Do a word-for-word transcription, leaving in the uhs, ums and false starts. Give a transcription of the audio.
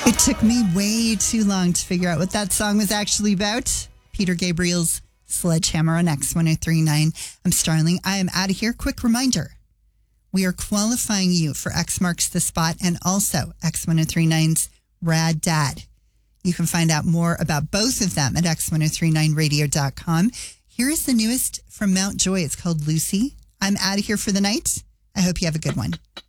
It took me way too long to figure out what that song was actually about. Peter Gabriel's Sledgehammer on X one oh three point nine. I'm Starling. I am out of here. Quick reminder. We are qualifying you for X Marks the Spot and also X one oh three point nine's Rad Dad. You can find out more about both of them at x ten thirty-nine radio dot com. Here is the newest from Mount Joy. It's called Lucy. I'm out of here for the night. I hope you have a good one.